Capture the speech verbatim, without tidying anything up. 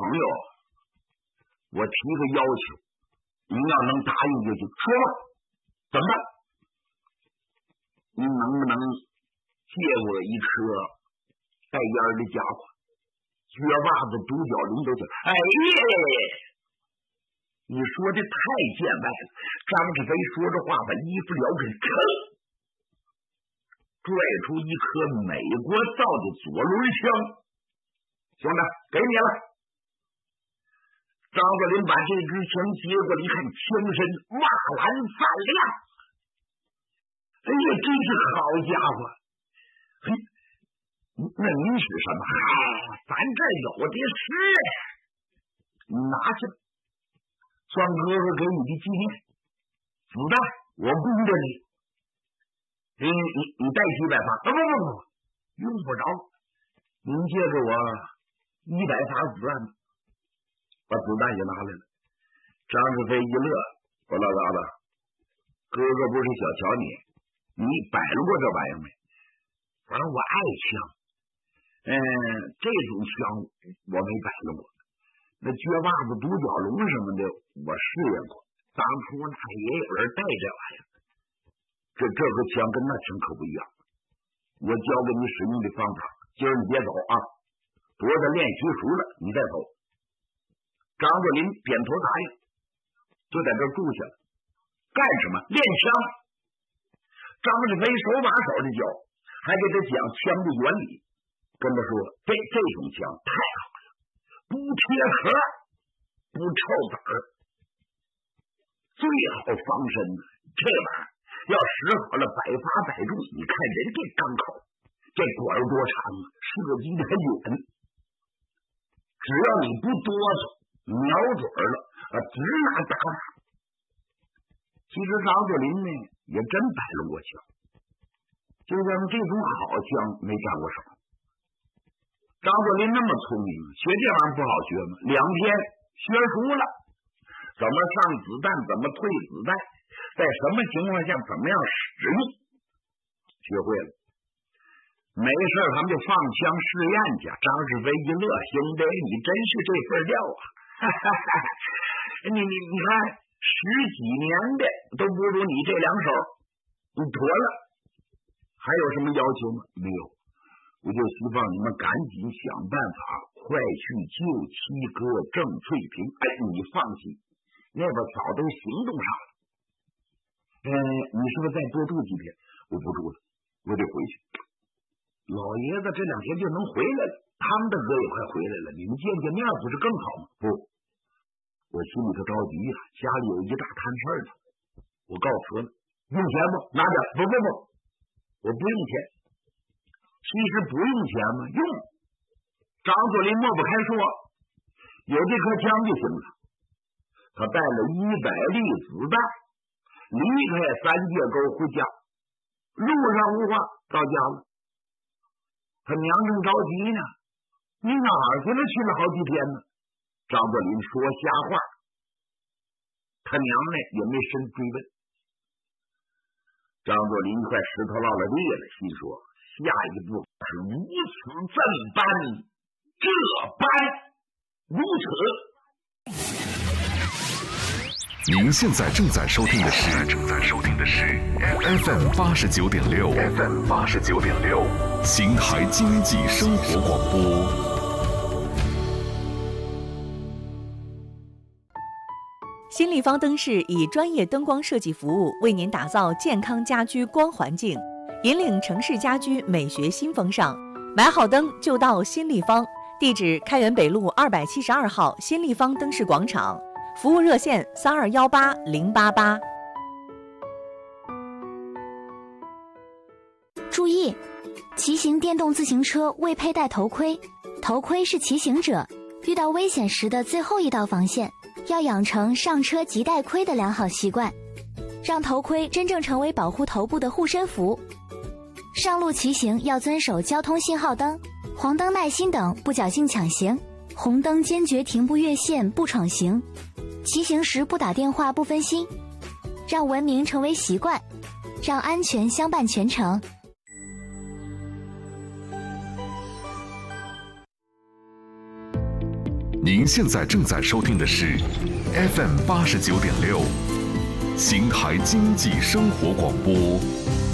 友，我提个要求，你要能答应就行。说吧，怎么办？你能不能借我一颗带烟的家伙？撅袜子、独角龙都行。哎呀，你说的太见外了！张志飞说着话，把衣服撩开，吭拽出一颗美国造的左轮枪。兄弟，给你了。张作霖把这支枪接过来一看，枪身瓦蓝泛亮。哎呀，真是好家伙！嘿，那您是什么？嗨，咱这有的是。你拿去，算哥哥给你的纪念。子弹我供着你。你你你带几百发？不不不不，用不着。您借给我一百发子弹，把子弹也拿来了。张志飞一乐，说老大子，哥哥不是小瞧你，你摆弄过这玩意儿没？反正我爱枪，嗯，这种枪我没摆弄过。那撅袜子、独角龙什么的，我试验过。当初那也有人带这玩意儿。这这个枪跟那枪可不一样。我教给你使用的方法，今儿你别走啊，多的练习熟了你再走。张作霖点头答应，就在这住下了。干什么？练枪。张志飞手把手的教，还给他讲枪的原理，跟他说这这种枪太好了，不贴壳，不臭子儿，最好防身呢。这玩意儿要使好了，百发百中。你看人这钢口，这管多长啊，射击的还远。只要你不哆嗦，瞄准了啊，直拿打法。其实张作霖呢也真摆弄过枪，就像这种好枪没沾过手。张作霖那么聪明，学这玩意儿不好学吗？两天学熟了，怎么上子弹，怎么退子弹，在什么情况下怎么样使用，学会了。没事他们就放枪试验去。张志飞一乐，兄弟，你真是这份料啊！哈哈哈！你你你看，十几年的都不如你这两手，你妥了。还有什么要求吗？没有，我就希望你们赶紧想办法，快去救七哥郑翠萍。哎，你放心，那边早都行动上了。嗯，你是不是再多住几天？我不住了，我得回去。老爷子这两天就能回来了，他们的哥也快回来了，你们见见面不是更好吗？不，我心里头着急呀、啊，家里有一大摊事儿呢。我告辞了，用钱不？拿点。不不不，我不用钱。其实不用钱嘛，用。张作霖抹不开说，有这颗枪就行了。他带了一百粒子弹，离开三界沟回家，路上无话，到家了。他娘正着急呢，你哪儿去了？去了好几天呢。张作霖说瞎话，他娘呢也没深追问。张作霖快石头落了地了，心说下一步是如此这般，这般如此。 您现在正在收听的是正在收听的是 F M 八十九点六 F M 八十九点六邢台经济生活广播。 新立方灯饰以专业灯光设计服务为您打造健康家居光环境，引领城市家居美学新风尚。买好灯就到新立方，地址开元北路二百七十二号新立方灯饰广场。服务热线三二幺八零八八。 注意，骑行电动自行车未佩戴头盔，头盔是骑行者遇到危险时的最后一道防线，要养成上车即戴盔的良好习惯，让头盔真正成为保护头部的护身符。上路骑行要遵守交通信号灯、黄灯耐心等，不侥幸抢行，红灯坚决停步越线不闯行，骑行时不打电话不分心，让文明成为习惯，让安全相伴全程。 您现在正在收听的是 F M 八十九点六，邢台经济生活广播。